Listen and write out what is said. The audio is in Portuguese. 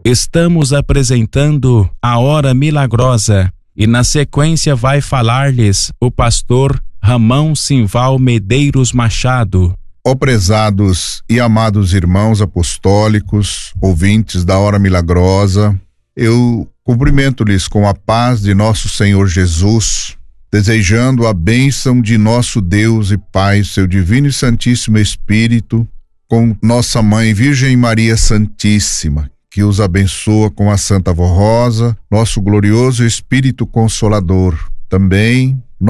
Estamos apresentando a Hora Milagrosa e na sequência vai falar-lhes o pastor Ramão Simval Medeiros Machado. Ó prezados e amados irmãos apostólicos, ouvintes da Hora Milagrosa, eu cumprimento-lhes com a paz de nosso Senhor Jesus, desejando a bênção de nosso Deus e Pai, seu divino e santíssimo Espírito, com nossa Mãe Virgem Maria Santíssima, que os abençoa com a Santa Avó Rosa, nosso glorioso Espírito Consolador. Também